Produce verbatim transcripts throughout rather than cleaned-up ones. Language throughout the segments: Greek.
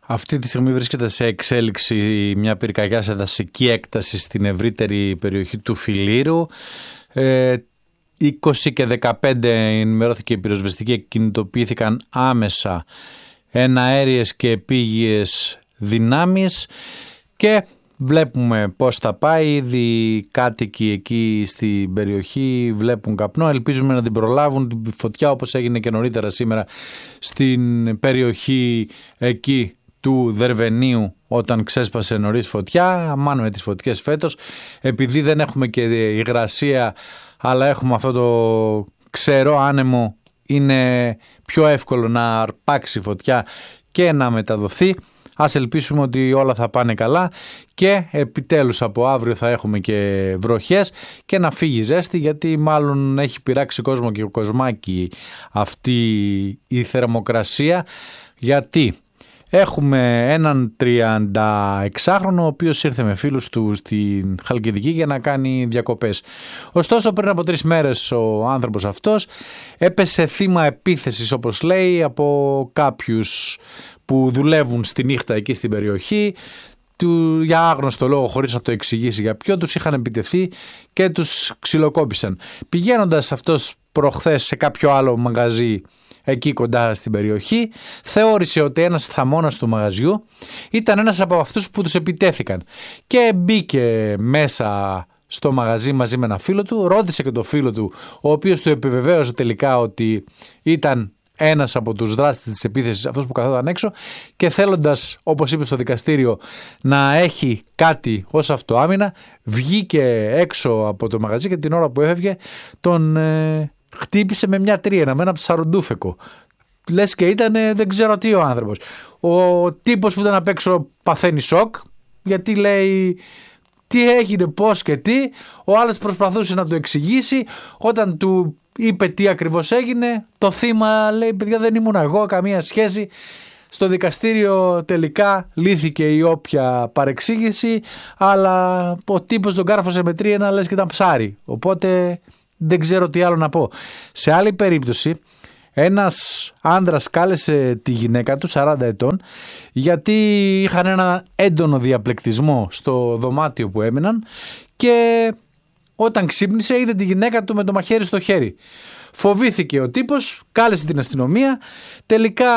Αυτή τη στιγμή βρίσκεται σε εξέλιξη μια πυρκαγιά σε δασική έκταση στην ευρύτερη περιοχή του Φιλήρου. Ε, είκοσι και δεκαπέντε ενημερώθηκε η πυροσβεστική και κινητοποιήθηκαν άμεσα εναέριες και επίγειες δυνάμεις και βλέπουμε πώς θα πάει. Ήδη κάτοικοι εκεί στην περιοχή βλέπουν καπνό. Ελπίζουμε να την προλάβουν την φωτιά, όπως έγινε και νωρίτερα σήμερα στην περιοχή εκεί του Δερβενίου όταν ξέσπασε νωρίς φωτιά. Μάνουμε τις φωτιές φέτος. Επειδή δεν έχουμε και υγρασία αλλά έχουμε αυτό το ξερό άνεμο, είναι πιο εύκολο να αρπάξει φωτιά και να μεταδοθεί. Ας ελπίσουμε ότι όλα θα πάνε καλά και επιτέλους από αύριο θα έχουμε και βροχές και να φύγει ζέστη, γιατί μάλλον έχει πειράξει κόσμο και κοσμάκι αυτή η θερμοκρασία. Γιατί έχουμε έναν τριανταεξάχρονο ο οποίος ήρθε με φίλους του στην Χαλκιδική για να κάνει διακοπές. Ωστόσο πριν από τρεις μέρες ο άνθρωπος αυτός έπεσε θύμα επίθεσης, όπως λέει, από κάποιους που δουλεύουν στη νύχτα εκεί στην περιοχή. Του, για άγνωστο λόγο, χωρίς να το εξηγήσει για ποιο, τους είχαν επιτεθεί και τους ξυλοκόπησαν. Πηγαίνοντας αυτός προχθές σε κάποιο άλλο μαγαζί εκεί κοντά στην περιοχή, θεώρησε ότι ένας θαμώνας του μαγαζιού ήταν ένας από αυτούς που τους επιτέθηκαν και μπήκε μέσα στο μαγαζί μαζί με ένα φίλο του, ρώτησε και το φίλο του, ο οποίος του επιβεβαίωσε τελικά ότι ήταν ένας από τους δράστες της επίθεσης, αυτός που καθόταν έξω, και θέλοντας, όπως είπε στο δικαστήριο, να έχει κάτι ως αυτοάμυνα, βγήκε έξω από το μαγαζί και την ώρα που έφευγε τον ε, χτύπησε με μια τρίαινα, με ένα ψαροντούφεκο. Λες και ήταν δεν ξέρω τι ο άνθρωπος. Ο τύπος που ήταν απ' έξω παθαίνει σοκ, γιατί λέει τι έγινε, πώς και τι. Ο άλλος προσπαθούσε να το εξηγήσει. Όταν του είπε τι ακριβώς έγινε, το θύμα λέει παιδιά δεν ήμουν εγώ, καμία σχέση. Στο δικαστήριο τελικά λύθηκε η όποια παρεξήγηση, αλλά ο τύπος τον κάρφωσε με τρίαινα, λες και ήταν ψάρι. Οπότε δεν ξέρω τι άλλο να πω. Σε άλλη περίπτωση, ένας άνδρας κάλεσε τη γυναίκα του σαράντα ετών γιατί είχαν ένα έντονο διαπλεκτισμό στο δωμάτιο που έμεναν και όταν ξύπνησε είδε τη γυναίκα του με το μαχαίρι στο χέρι. Φοβήθηκε ο τύπος, κάλεσε την αστυνομία. Τελικά,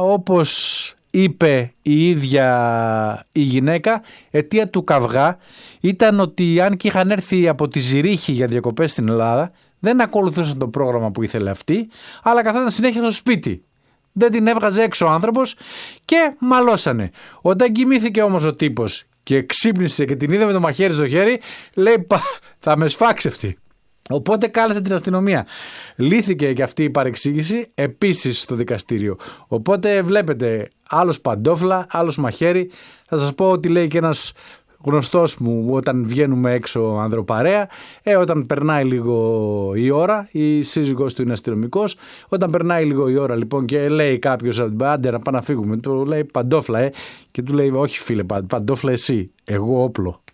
όπως είπε η ίδια η γυναίκα, αιτία του καυγά ήταν ότι αν και είχαν έρθει από τη Ζηρίχη για διακοπές στην Ελλάδα, δεν ακολουθούσαν το πρόγραμμα που ήθελε αυτή, αλλά καθόταν συνέχεια στο σπίτι. Δεν την έβγαζε έξω ο άνθρωπος και μαλώσανε. Όταν κοιμήθηκε όμως ο τύπος και ξύπνησε και την είδε με το μαχαίρι στο χέρι, λέει θα με σφάξει αυτή. Οπότε κάλεσε την αστυνομία. Λύθηκε και αυτή η παρεξήγηση επίσης στο δικαστήριο. Οπότε βλέπετε, άλλος παντόφλα, άλλος μαχαίρι. Θα σας πω ότι λέει και ένας γνωστός μου όταν βγαίνουμε έξω ανδροπαρέα, ε, όταν περνάει λίγο η ώρα, η σύζυγός του είναι αστυνομικός, όταν περνάει λίγο η ώρα λοιπόν και λέει κάποιος άντε να πάμε να φύγουμε, του λέει παντόφλα, ε, και του λέει όχι φίλε παντόφλα εσύ, εγώ όπλο.